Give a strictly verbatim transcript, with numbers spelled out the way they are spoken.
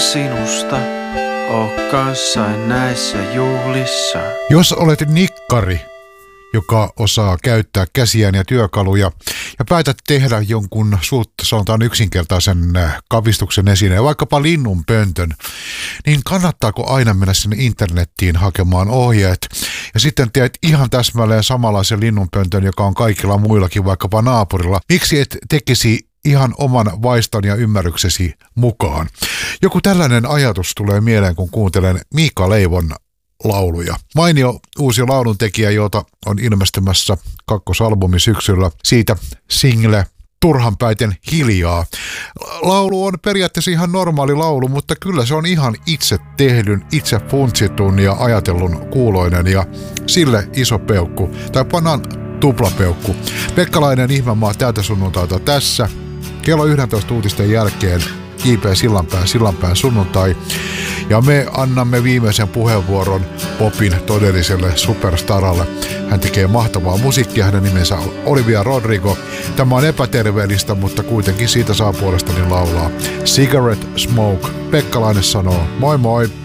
sinusta, oo kanssain näissä juhlissa. Jos olet nikkari, joka osaa käyttää käsiään ja työkaluja ja päätät tehdä jonkun suut, sanotaan yksinkertaisen kavistuksen esineen, vaikkapa linnunpöntön, niin kannattaako aina mennä sinne internettiin hakemaan ohjeet ja sitten teet ihan täsmälleen samanlaisen linnunpöntön, joka on kaikilla muillakin, vaikkapa naapurilla. Miksi et tekisi ihan oman vaiston ja ymmärryksesi mukaan? Joku tällainen ajatus tulee mieleen, kun kuuntelen Miikka Leivon lauluja. Mainio uusi lauluntekijä, jota on ilmestymässä kakkosalbumi syksyllä. Siitä single Turhanpäiten hiljaa. Laulu on periaatteessa ihan normaali laulu, mutta kyllä se on ihan itse tehdyn, itse funtsitun ja ajatellun kuuloinen ja sille iso peukku. Tai pannaan tuplapeukku. Pekkalainen Ihmemaa täältä sunnuntaita tässä. Kello yksitoista uutisten jälkeen J P Sillanpään Sillanpään sunnuntai. Ja me annamme viimeisen puheenvuoron popin todelliselle superstaralle. Hän tekee mahtavaa musiikkia, hänen nimensä on Olivia Rodrigo. Tämä on epäterveellistä, mutta kuitenkin siitä saa puolestani laulaa. Cigarette Smoke. Pekkalainen sanoo moi moi.